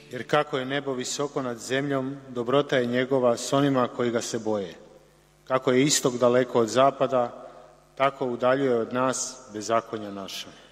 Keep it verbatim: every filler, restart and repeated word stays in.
Jer kako je nebo visoko nad zemljom, dobrota je njegova s onima koji ga se boje. Kako je istok daleko od zapada, tako udaljuje od nas bezakonja naša.